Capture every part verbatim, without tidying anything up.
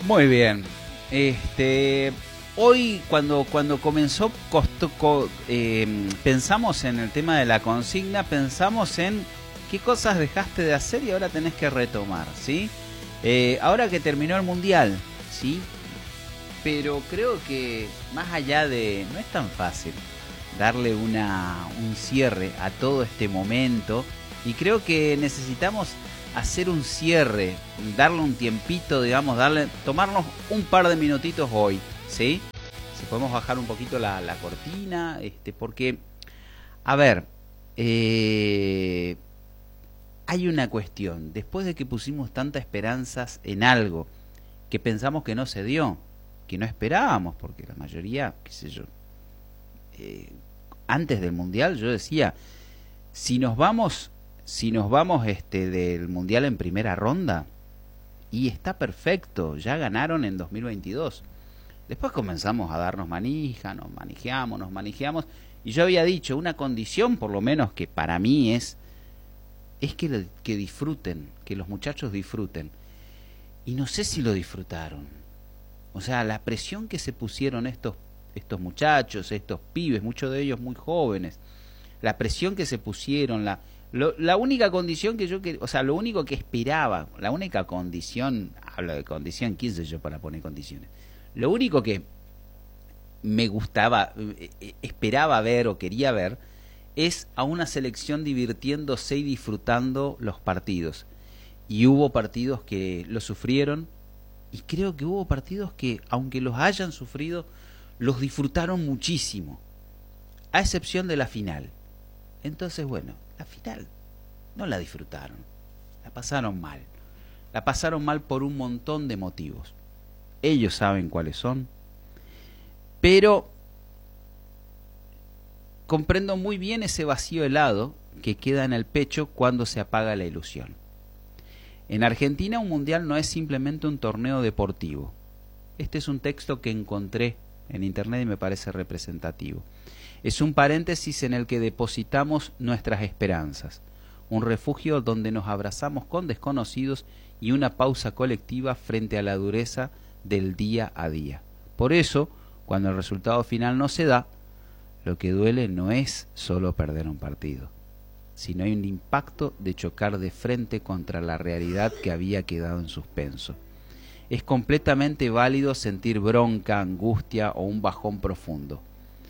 Muy bien. Este, hoy cuando cuando comenzó costó, co- eh, pensamos en el tema de la consigna, pensamos en qué cosas dejaste de hacer y ahora tenés que retomar, ¿sí? Eh, ahora que terminó el mundial, ¿sí? Pero creo que más allá de, no es tan fácil darle una un cierre a todo este momento y creo que necesitamos hacer un cierre, darle un tiempito, digamos, darle, tomarnos un par de minutitos hoy, ¿sí? Si podemos bajar un poquito la, la cortina, este, porque, a ver, eh, hay una cuestión, después de que pusimos tantas esperanzas en algo que pensamos que no se dio, que no esperábamos, porque la mayoría, qué sé yo, eh, antes del Mundial yo decía, si nos vamos... Si nos vamos este del Mundial en primera ronda, y está perfecto, ya ganaron en dos mil veintidós. Después comenzamos a darnos manija, nos manijeamos, nos manijeamos, y yo había dicho, una condición por lo menos que para mí es, es que, que disfruten, que los muchachos disfruten. Y no sé si lo disfrutaron. O sea, la presión que se pusieron estos, estos muchachos, estos pibes, muchos de ellos muy jóvenes, la presión que se pusieron, la... Lo, la única condición que yo, que, o sea, lo único que esperaba, la única condición, hablo de condición, ¿quién soy yo para poner condiciones? Lo único que me gustaba, eh, esperaba ver o quería ver, es a una selección divirtiéndose y disfrutando los partidos. Y hubo partidos que lo sufrieron, y creo que hubo partidos que, aunque los hayan sufrido, los disfrutaron muchísimo, a excepción de la final. Entonces, bueno, la final no la disfrutaron, la pasaron mal, la pasaron mal por un montón de motivos. Ellos saben cuáles son, pero comprendo muy bien ese vacío helado que queda en el pecho cuando se apaga la ilusión. En Argentina un mundial no es simplemente un torneo deportivo. Este es un texto que encontré en internet y me parece representativo. Es un paréntesis en el que depositamos nuestras esperanzas, un refugio donde nos abrazamos con desconocidos y una pausa colectiva frente a la dureza del día a día. Por eso, cuando el resultado final no se da, lo que duele no es solo perder un partido, sino hay un impacto de chocar de frente contra la realidad que había quedado en suspenso. Es completamente válido sentir bronca, angustia o un bajón profundo.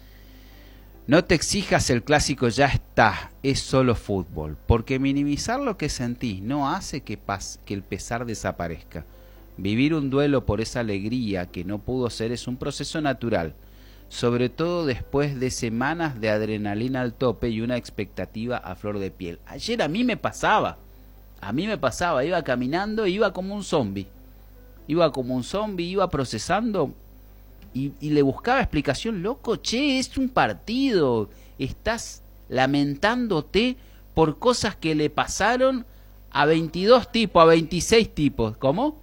No te exijas, el clásico ya está, es solo fútbol, porque minimizar lo que sentís no hace que, pas, que el pesar desaparezca. Vivir un duelo por esa alegría que no pudo ser es un proceso natural, sobre todo después de semanas de adrenalina al tope y una expectativa a flor de piel. Ayer a mí me pasaba, a mí me pasaba, iba caminando, iba como un zombie, iba como un zombie, iba procesando... Y, y le buscaba explicación, loco, che, es un partido, estás lamentándote por cosas que le pasaron a veintidós tipos, a veintiséis tipos, ¿cómo?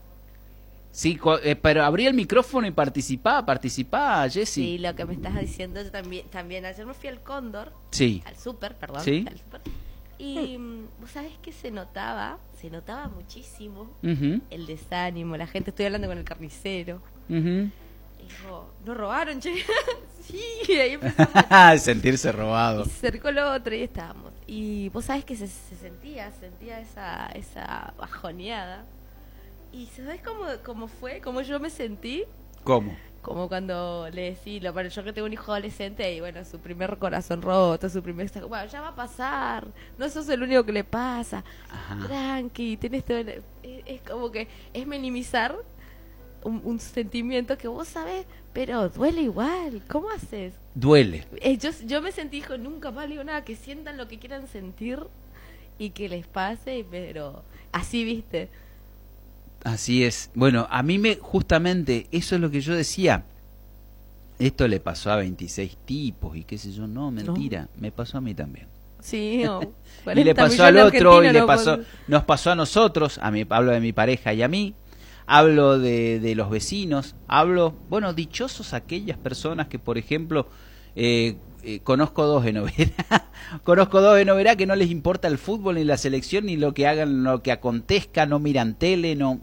Sí, eh, pero abría el micrófono y participaba, participaba, Jessy. Sí, lo que me estás diciendo, yo también, también ayer me fui al Cóndor, sí. al súper, perdón, ¿sí? al súper, y vos sabés que se notaba, se notaba muchísimo uh-huh. el desánimo, la gente, estoy hablando con el carnicero, uh-huh. dijo, ¿no robaron, che? Sí, y ahí empezamos a sentirse robado. Y se acercó el otro y estábamos. Y vos sabés que se, se sentía, sentía esa, esa bajoneada. ¿Y sabés cómo, cómo fue? ¿Cómo yo me sentí? ¿Cómo? Como cuando le decía, bueno, yo que tengo un hijo adolescente y bueno, su primer corazón roto, su primer... Bueno, ya va a pasar, no sos el único que le pasa. Ajá. Tranqui, tenés todo... El, es, es como que es minimizar Un, un sentimiento que vos sabés, pero duele igual. ¿Cómo haces? Duele. Eh, yo, yo me sentí, hijo, nunca más digo nada, que sientan lo que quieran sentir y que les pase, pero así, ¿viste? Así es. Bueno, a mí me, justamente, eso es lo que yo decía. Esto le pasó a veintiséis tipos y qué sé yo, no, mentira, no. Me pasó a mí también. Sí, no. Y le pasó al otro y le pasó, nos pasó a nosotros, a mí, hablo de mi pareja y a mí. Hablo de, de los vecinos, hablo, bueno, dichosos aquellas personas que, por ejemplo, eh, eh, conozco dos en Oberá, conozco dos en Oberá que no les importa el fútbol ni la selección ni lo que hagan, lo que acontezca, no miran tele, no,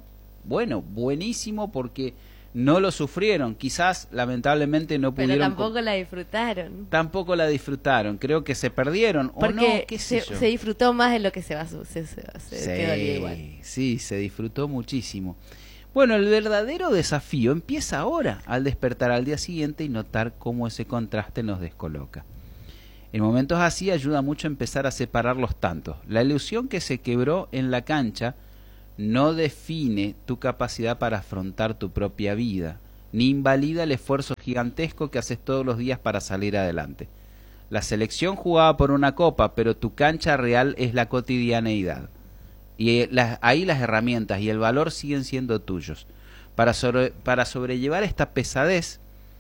Bueno, buenísimo porque no lo sufrieron. Quizás, lamentablemente, no pudieron... Pero tampoco la disfrutaron. Tampoco la disfrutaron. Creo que se perdieron. Porque o no, qué sé se, yo. se disfrutó más de lo que se va a se, se, se sí, quedó igual. Sí, se disfrutó muchísimo. Bueno, el verdadero desafío empieza ahora, al despertar al día siguiente y notar cómo ese contraste nos descoloca. En momentos así ayuda mucho empezar a separar los tantos. La ilusión que se quebró en la cancha no define tu capacidad para afrontar tu propia vida, ni invalida el esfuerzo gigantesco que haces todos los días para salir adelante. La selección jugaba por una copa, pero tu cancha real es la cotidianeidad. Y las, ahí las herramientas y el valor siguen siendo tuyos. Para, sobre, para sobrellevar esta pesadez,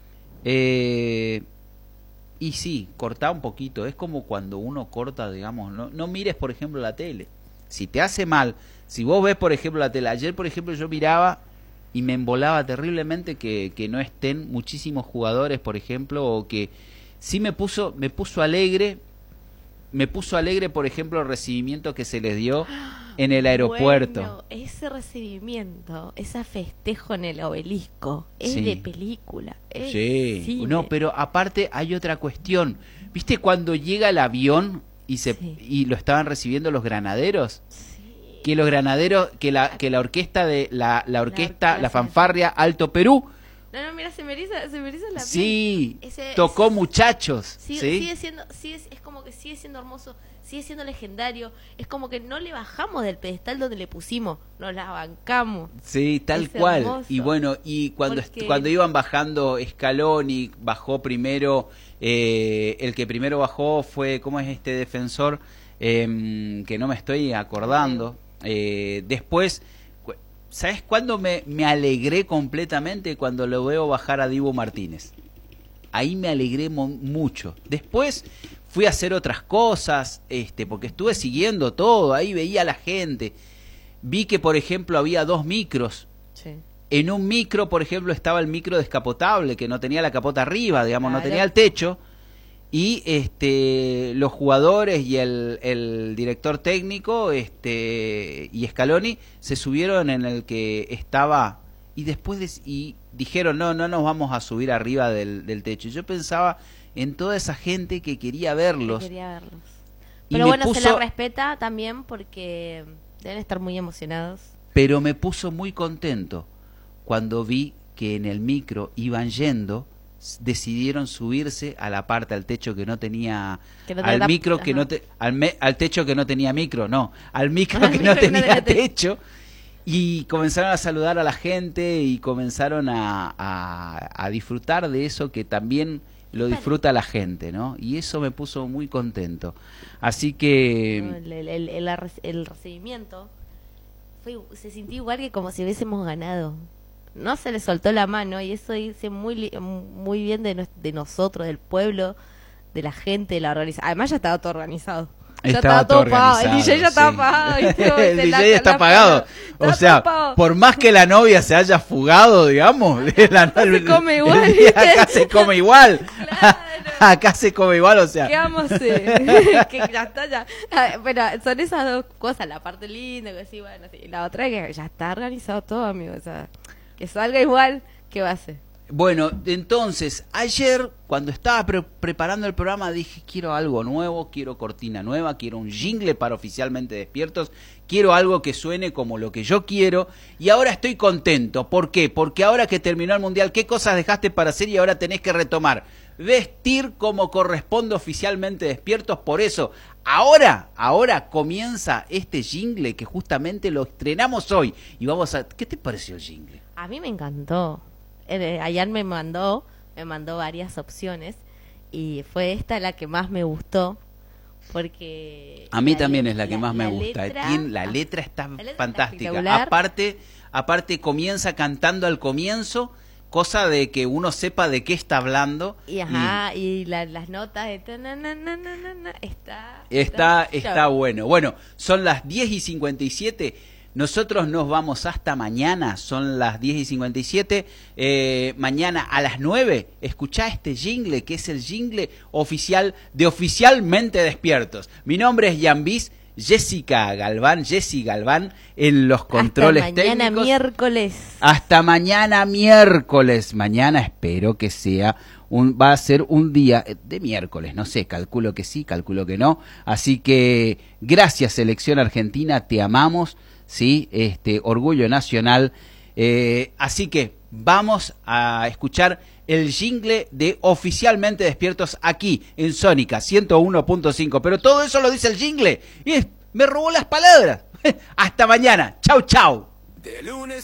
eh, y sí, corta un poquito. Es como cuando uno corta, digamos, no, no mires, por ejemplo, la tele. Si te hace mal, si vos ves, por ejemplo, la tele, ayer, por ejemplo, yo miraba y me embolaba terriblemente que, que no estén muchísimos jugadores, por ejemplo, o que sí me puso, me puso alegre, me puso alegre, por ejemplo, el recibimiento que se les dio en el aeropuerto. Bueno, ese recibimiento, ese festejo en el Obelisco, es Sí. de película. Es Sí, cine. no, pero aparte hay otra cuestión. ¿Viste cuando llega el avión y se Sí. y lo estaban recibiendo los granaderos? Sí. Que los granaderos, que la que la orquesta de la la orquesta, La- la fanfarria Alto Perú, No, no, mira, se me eriza, se me eriza la piel. sí, Ese- tocó ese- muchachos, Sigue, ¿sí? sigue siendo, sigue, es como que sigue siendo hermoso, sigue siendo legendario. Es como que no le bajamos del pedestal donde le pusimos, nos la bancamos. Sí, tal Es cual. hermoso. Y bueno, y cuando Porque- est- cuando iban bajando Scaloni, bajó primero, eh, el que primero bajó fue, ¿cómo es este defensor? Eh, que no me estoy acordando. Eh, después, cu- ¿sabes cuándo me, me alegré completamente? Cuando lo veo bajar a Dibu Martínez. Ahí me alegré mo- mucho. Después fui a hacer otras cosas, este, porque estuve siguiendo todo, ahí veía a la gente. Vi que, por ejemplo, había dos micros. Sí. En un micro, por ejemplo, estaba el micro descapotable, que no tenía la capota arriba, digamos, no Claro. tenía el techo. Y este los jugadores y el, el director técnico este y Scaloni se subieron en el que estaba y después de- y dijeron no, no nos vamos a subir arriba del, del techo. Yo pensaba en toda esa gente que quería verlos. Quería verlos. Y Pero me bueno, se puso- les respeta también porque deben estar muy emocionados. Pero me puso muy contento cuando vi que en el micro iban yendo, s- decidieron subirse a la parte, al techo que no tenía, Que no al tenía- micro que ajá. no te, al, me- al techo que no tenía micro, no, al micro Al que micro no que no tenía tenía techo. techo, y comenzaron a saludar a la gente y comenzaron a, a, a disfrutar de eso que también lo disfruta la gente, ¿no? Y eso me puso muy contento. Así que... El, el, el, el arre- el recibimiento fue, se sintió igual que como si hubiésemos ganado. No se le soltó la mano y eso dice muy li- muy bien de, nos- de nosotros, del pueblo, de la gente, de la organización. Además ya estaba todo organizado. Ya Estaba todo pagado. El D J ya organizado, estaba sí. pagado. ¿viste? El Viste, D J la- está la- pagado. O Está sea, todo pagado. por más que la novia se haya fugado, digamos, la- se come igual, el- ¿viste? acá se come igual. Claro. Acá se come igual, o sea. ¿Qué vamos a hacer? que ya está ya. Ah, Pero son esas dos cosas, la parte linda, que sí, bueno, sí. Y la otra es que ya está organizado todo, amigo. O sea, que salga igual, ¿qué va a hacer? Bueno, entonces, ayer cuando estaba pre- preparando el programa dije, quiero algo nuevo, quiero cortina nueva, quiero un jingle para Oficialmente Despiertos, quiero algo que suene como lo que yo quiero y ahora estoy contento. ¿Por qué? Porque ahora que terminó el Mundial, ¿qué cosas dejaste para hacer y ahora tenés que retomar? Vestir como corresponde Oficialmente Despiertos, por eso ahora, ahora comienza este jingle que justamente lo estrenamos hoy y vamos a... ¿Qué te pareció el jingle? A mí me encantó. Eh, Ayer me mandó, me mandó varias opciones y fue esta la que más me gustó porque... A mí la también le- es la que más me gusta. letra- Tiene- la ah, letra está la letra está fantástica. espectacular. Aparte, aparte comienza cantando al comienzo, cosa de que uno sepa de qué está hablando. Y ajá, y, la- las notas de ta- na- na- na- na- na- na, está... Está, está ya. bueno. Bueno, son las diez y cincuenta y siete. Nosotros nos vamos hasta mañana, son las diez y cincuenta y siete. Eh, mañana a las nueve, escuchá este jingle, que es el jingle oficial de Oficialmente Despiertos. Mi nombre es Jan Bis Jessica Galván, Jessy Galván en los controles técnicos. Hasta mañana miércoles. Hasta mañana miércoles. Mañana espero que sea un, va a ser un día de miércoles, no sé, calculo que sí, calculo que no. Así que gracias Selección Argentina, te amamos, sí, este orgullo nacional. Eh, así que vamos a escuchar el jingle de Oficialmente Despiertos aquí en Sónica ciento uno punto cinco. Pero todo eso lo dice el jingle y me robó las palabras. Hasta mañana. Chau, chau. De lunes